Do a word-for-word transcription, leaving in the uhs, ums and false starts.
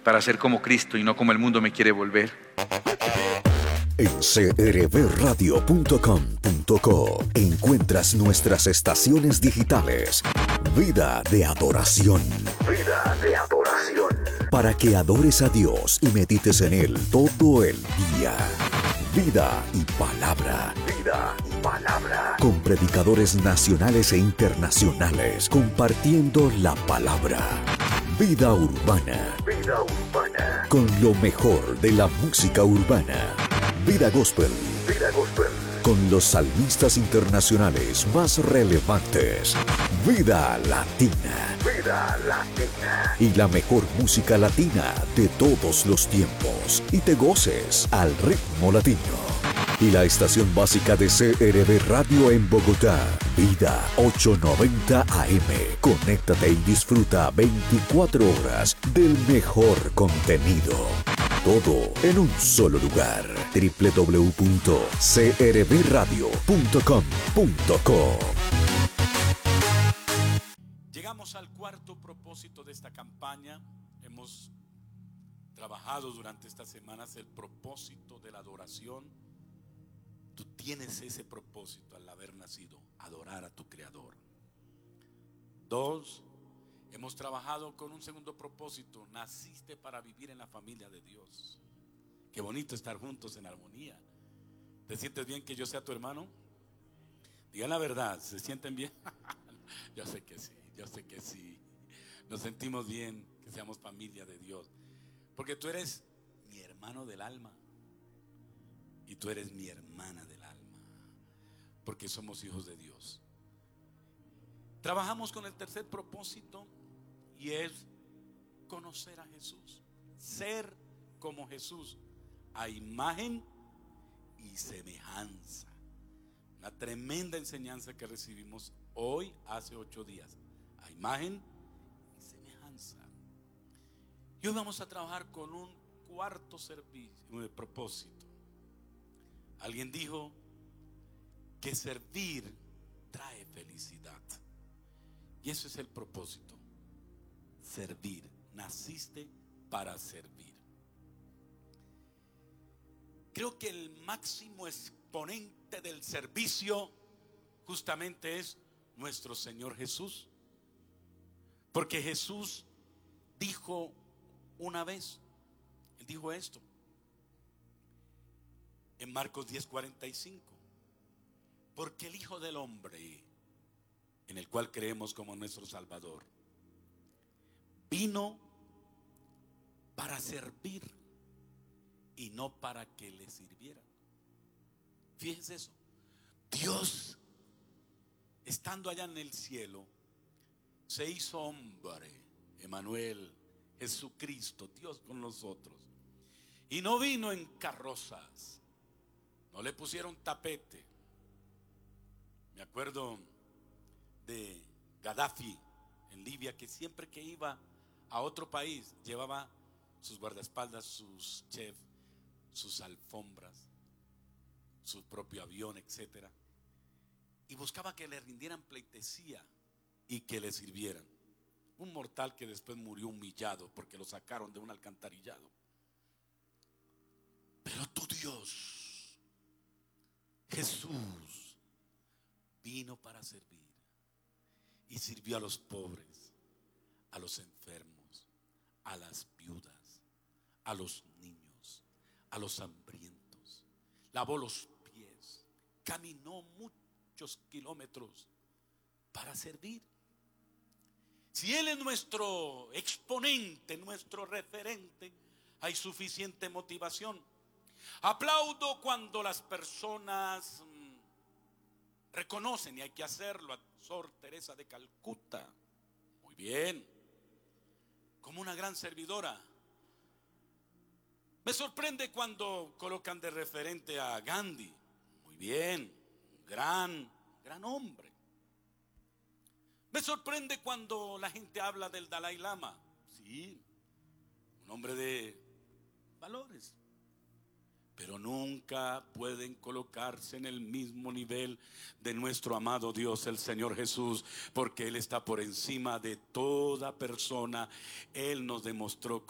para ser como Cristo y no como el mundo me quiere volver. En c r b radio punto com punto co encuentras nuestras estaciones digitales. Vida de adoración. Vida de adoración. Para que adores a Dios y medites en Él todo el día. Vida y palabra. Vida y palabra. Con predicadores nacionales e internacionales compartiendo la palabra. Vida urbana. Vida urbana. Con lo mejor de la música urbana. Vida gospel. Vida gospel. Con los salmistas internacionales más relevantes. Vida latina. Vida latina. Y la mejor música latina de todos los tiempos. Y te goces al ritmo latino. Y la estación básica de C R B Radio en Bogotá. Vida ochocientos noventa A M. Conéctate y disfruta veinticuatro horas del mejor contenido. Todo en un solo lugar. doble u doble u doble u punto c r b radio punto com punto co. Llegamos al cuarto propósito de esta campaña. Hemos trabajado durante estas semanas el propósito de la adoración. Tú tienes ese propósito al haber nacido, adorar a tu Creador. Dos, hemos trabajado con un segundo propósito. Naciste para vivir en la familia de Dios. Qué bonito estar juntos en armonía. ¿Te sientes bien que yo sea tu hermano? Digan la verdad, ¿se sienten bien? Yo sé que sí, yo sé que sí. Nos sentimos bien que seamos familia de Dios. Porque tú eres mi hermano del alma. Y tú eres mi hermana del alma. Porque somos hijos de Dios. Trabajamos con el tercer propósito. Y es conocer a Jesús. Ser como Jesús. A imagen y semejanza. Una tremenda enseñanza que recibimos hoy, hace ocho días. A imagen y semejanza. Y hoy vamos a trabajar con un cuarto servicio, un propósito. Alguien dijo que servir trae felicidad. Y eso es el propósito. Servir. Naciste para servir. Creo que el máximo exponente del servicio justamente es nuestro Señor Jesús. Porque Jesús dijo una vez, Él dijo esto en Marcos diez cuarenta y cinco: porque el Hijo del Hombre, en el cual creemos como nuestro Salvador, vino para servir y no para que le sirvieran. Fíjense eso. Dios, estando allá en el cielo, se hizo hombre, Emmanuel, Jesucristo, Dios con nosotros. Y no vino en carrozas, no le pusieron tapete. Me acuerdo de Gaddafi en Libia, que siempre que iba a otro país llevaba sus guardaespaldas, sus chefs, sus alfombras, su propio avión, etcétera, y buscaba que le rindieran pleitesía y que le sirvieran. Un mortal que después murió humillado porque lo sacaron de un alcantarillado. Pero tu Dios, Jesús, vino para servir y sirvió a los pobres, a los enfermos, a las viudas, a los niños, a los hambrientos. Lavó los pies, caminó muchos kilómetros para servir. Si Él es nuestro exponente, nuestro referente, hay suficiente motivación. Aplaudo cuando las personas mmm, reconocen, y hay que hacerlo, a Sor Teresa de Calcuta. Muy bien, como una gran servidora. Me sorprende cuando colocan de referente a Gandhi. Muy bien, gran, gran hombre. Me sorprende cuando la gente habla del Dalai Lama. Sí, un hombre de valores. Pero nunca pueden colocarse en el mismo nivel de nuestro amado Dios, el Señor Jesús, porque Él está por encima de toda persona. Él nos demostró